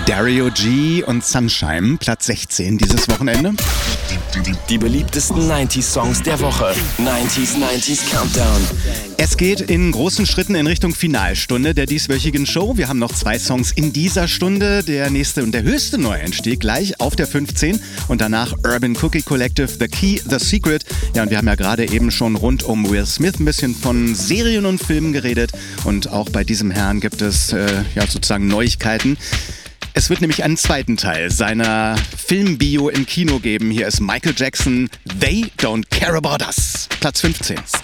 Dario G und Sunshine, Platz 16 dieses Wochenende. Die beliebtesten 90s-Songs der Woche. 90s Countdown. Es geht in großen Schritten in Richtung Finalstunde der dieswöchigen Show. Wir haben noch 2 Songs in dieser Stunde. Der nächste und der höchste Neueinstieg gleich auf der 15 und danach Urban Cookie Collective, The Key, The Secret. Ja, und wir haben ja gerade eben schon rund um Will Smith ein bisschen von Serien und Filmen geredet und auch bei diesem Herrn gibt es sozusagen Neuigkeiten. Es wird nämlich einen zweiten Teil seiner Filmbio im Kino geben. Hier ist Michael Jackson, They Don't Care About Us, Platz 15.